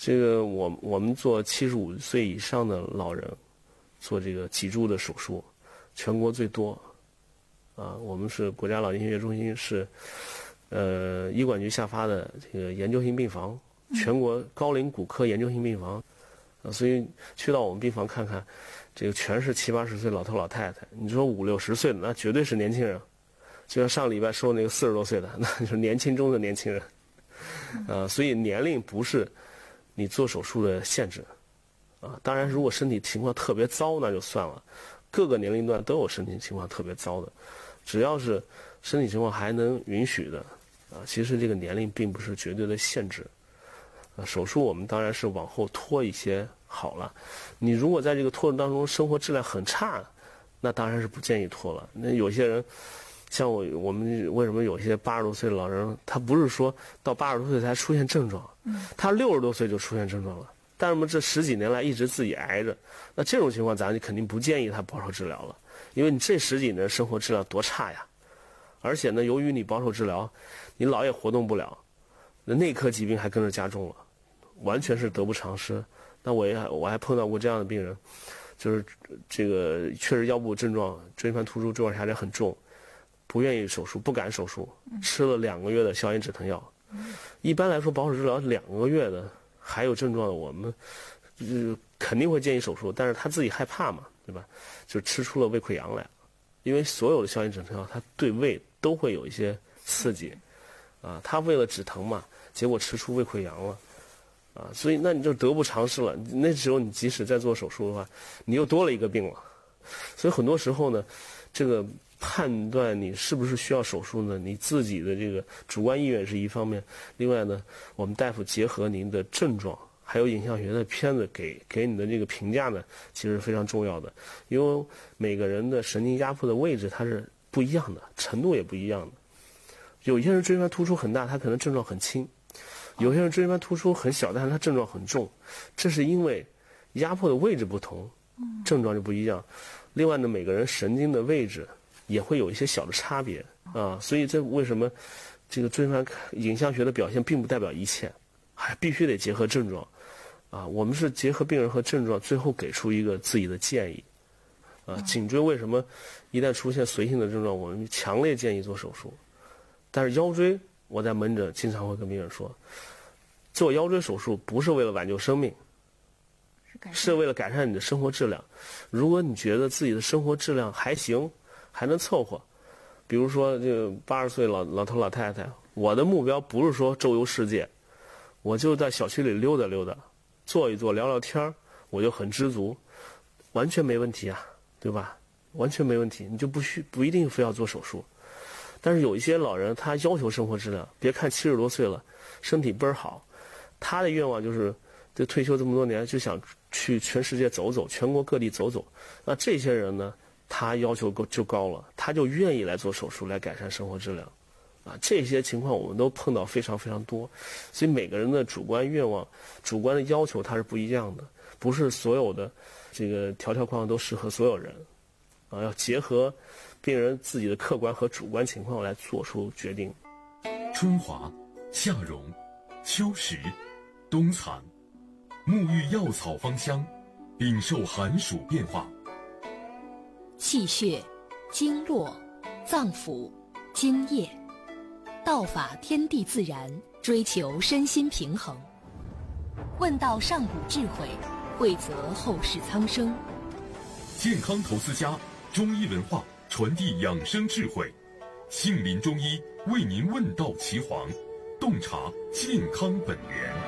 这个我们做75岁以上的老人做这个脊柱的手术，全国最多。我们是国家老年医学中心是医管局下发的这个研究型病房，全国高龄骨科研究型病房。所以去到我们病房看看，这个全是70、80岁老头老太太。你说50、60岁的那绝对是年轻人，就像上礼拜说那个40多岁的，那就是年轻中的年轻人。所以年龄不是你做手术的限制。当然如果身体情况特别糟那就算了，各个年龄段都有身体情况特别糟的，只要是身体情况还能允许的其实这个年龄并不是绝对的限制。手术我们当然是往后拖一些好了，你如果在这个拖着当中生活质量很差，那当然是不建议拖了。那有些人像我们为什么有些80多岁的老人，他不是说到80多岁才出现症状，他60多岁就出现症状了，但是我们这10几年来一直自己挨着，那这种情况咱就肯定不建议他保守治疗了，因为你这10几年生活质量多差呀。而且呢，由于你保守治疗，你老也活动不了，那内科疾病还跟着加重了，完全是得不偿失。那我还碰到过这样的病人，就是这个确实腰部症状椎间盘突出、椎管狭窄很重，不愿意手术，不敢手术，吃了2个月的消炎止疼药。一般来说保守治疗2个月的还有症状的，我们肯定会建议手术，但是他自己害怕嘛，对吧？就吃出了胃溃疡来，因为所有的消炎止疼药它对胃都会有一些刺激他为了止疼嘛，结果吃出胃溃疡了所以那你就得不偿失了。那时候你即使在做手术的话，你又多了一个病了。所以很多时候呢，这个判断你是不是需要手术呢，你自己的这个主观意愿是一方面，另外呢，我们大夫结合您的症状还有影像学的片子给你的这个评价呢，其实非常重要的。因为每个人的神经压迫的位置它是不一样的，程度也不一样的。有些人椎间盘突出很大，他可能症状很轻；有些人椎间盘突出很小，但是他症状很重。这是因为压迫的位置不同，症状就不一样。另外呢，每个人神经的位置也会有一些小的差别所以这为什么这个椎间盘影像学的表现并不代表一切，还必须得结合症状我们是结合病人和症状，最后给出一个自己的建议颈椎为什么一旦出现随性的症状，我们强烈建议做手术。但是腰椎，我在门诊经常会跟病人说，做腰椎手术不是为了挽救生命，是为了改善你的生活质量。如果你觉得自己的生活质量还行，还能凑合，比如说这个80岁老头老太太，我的目标不是说周游世界，我就在小区里溜达溜达，坐一坐聊聊天，我就很知足，完全没问题对吧？完全没问题，你就不一定非要做手术。但是有一些老人他要求生活质量，别看70多岁了，身体倍儿好，他的愿望就是这退休这么多年就想去全世界走走，全国各地走走。那这些人呢，他要求就高了，他就愿意来做手术来改善生活质量这些情况我们都碰到非常非常多。所以每个人的主观愿望、主观的要求它是不一样的，不是所有的这个条条框框都适合所有人要结合病人自己的客观和主观情况来做出决定。 春华、夏荣、秋实、冬藏，沐浴药草芳香，禀受寒暑变化。 气血、经络、脏腑、津液，道法天地自然，追求身心平衡。问道上古智慧，惠泽后世苍生。 健康投资家，中医文化传递养生智慧，杏林中医为您问道岐黄，洞察健康本源。